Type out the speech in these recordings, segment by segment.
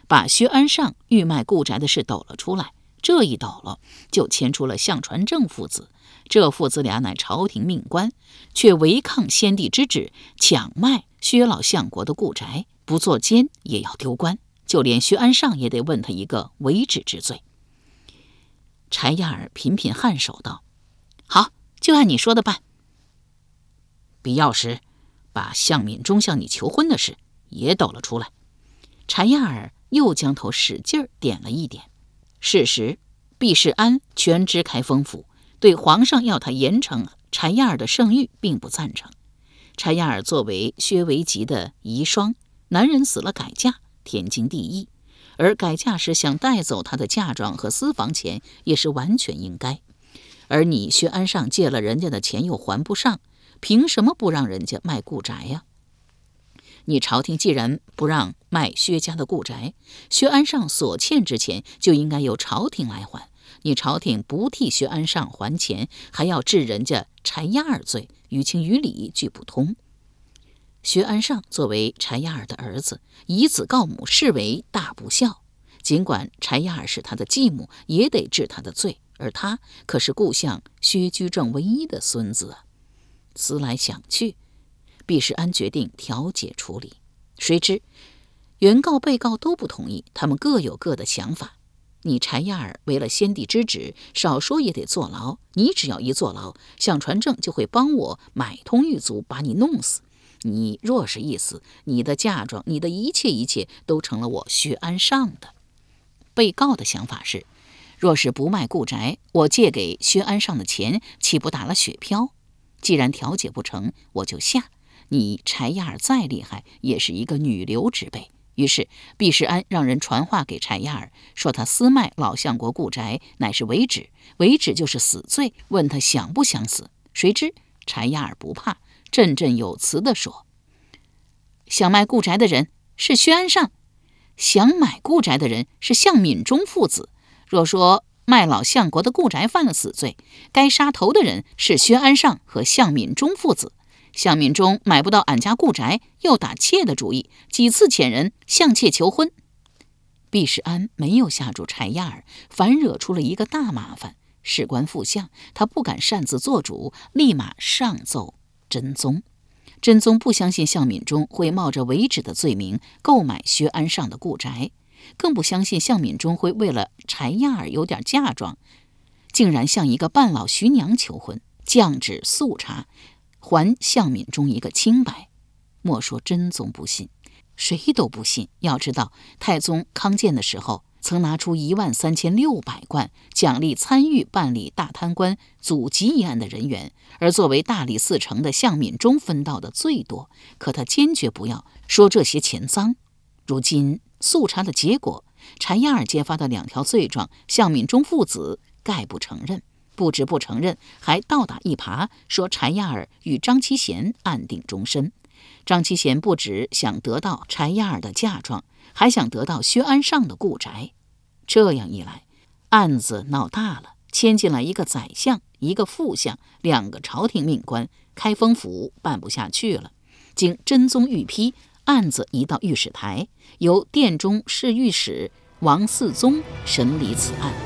把薛安上欲卖故宅的事抖了出来。这一抖了，就牵出了向传正父子。这父子俩乃朝廷命官，却违抗先帝之旨，抢卖薛老相国的故宅，不做奸也要丢官，就连薛安上也得问他一个违止之罪。柴亚尔频频颔首道：“好，就按你说的办。必要时，把向敏中向你求婚的事也抖了出来。”柴亚尔又将头使劲点了一点。事实，毕世安全知开封府，对皇上要他严惩柴亚尔的圣谕并不赞成。柴亚尔作为薛维吉的遗孀，男人死了改嫁，天经地义，而改嫁时想带走他的嫁妆和私房钱也是完全应该。而你薛安上借了人家的钱又还不上，凭什么不让人家卖故宅呀？你朝廷既然不让卖薛家的故宅，薛安上所欠之钱就应该由朝廷来还。你朝廷不替薛安上还钱，还要治人家柴亚尔罪，于情于理俱不通。薛安上作为柴亚尔的儿子，以子告母，视为大不孝。尽管柴亚尔是他的继母，也得治他的罪，而他可是故相薛居正唯一的孙子啊。思来想去，毕世安决定调解处理。谁知原告被告都不同意，他们各有各的想法。你柴亚尔为了先帝之旨，少说也得坐牢，你只要一坐牢，向传正就会帮我买通狱卒，把你弄死。你若是一死，你的嫁妆，你的一切都成了我薛安上的。被告的想法是，若是不卖故宅，我借给薛安上的钱岂不打了雪漂？既然调解不成，我就下。你柴亚尔再厉害，也是一个女流之辈。于是毕世安让人传话给柴亚尔，说他私卖老相国故宅乃是违止，违止就是死罪，问他想不想死。谁知柴亚尔不怕，振振有词地说：“想卖故宅的人是薛安上，想买故宅的人是向敏中父子。若说卖老相国的故宅犯了死罪，该杀头的人是薛安上和向敏中父子。向敏中买不到俺家故宅，又打妾的主意，几次遣人向妾求婚。”毕世安没有吓住柴亚尔，反惹出了一个大麻烦。事关副相，他不敢擅自做主，立马上奏真宗。真宗不相信向敏中会冒着违止的罪名购买薛安上的故宅，更不相信向敏中会为了柴亚尔有点嫁妆，竟然向一个半老徐娘求婚，降旨速查，还向敏中一个清白。莫说真宗不信，谁都不信。要知道太宗康健的时候，曾拿出13600贯奖励参与办理大贪官祖籍一案的人员，而作为大理寺丞的向敏中分到的最多，可他坚决不要，说这些钱赃。如今速查的结果，柴亚尔揭发的2条罪状，向敏中父子概不承认。不止不承认，还倒打一耙，说柴亚尔与张其贤暗定终身。张其贤不只想得到柴亚尔的嫁妆，还想得到薛安上的故宅。这样一来，案子闹大了，牵进来一个宰相，一个副相，2个朝廷命官，开封府办不下去了。经真宗御批，案子移到御史台，由殿中侍御史王嗣宗审理此案。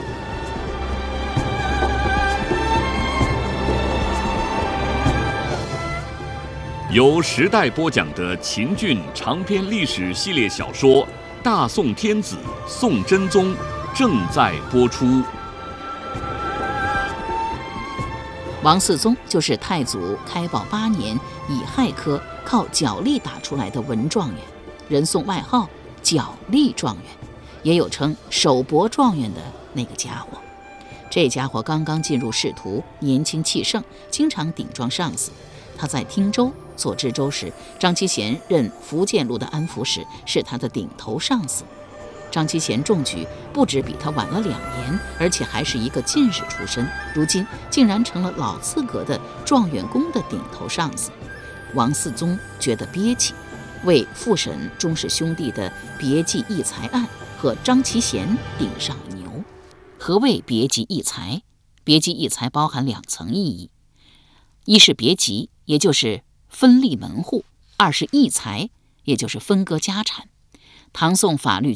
由时代播讲的秦俊长篇历史系列小说《大宋天子宋真宗》正在播出。 王嗣宗就是太祖开宝8年乙亥科靠脚力打出来的文状元，人送外号脚力状元，也有称手搏状元的那个家伙。这家伙刚刚进入仕途，年轻气盛，经常顶撞上司。他在汀州做知州时，张其贤任福建路的安抚使，是他的顶头上司。张其贤中举不止比他晚了2年，而且还是一个进士出身，如今竟然成了老资格的状元公的顶头上司。王嗣宗觉得憋气，为复审钟氏兄弟的别记异才案和张其贤顶上了牛。何谓别记异才？别记异才包含2层意义，一是别级，也就是分立门户；二是异才，也就是分割家产。唐宋法律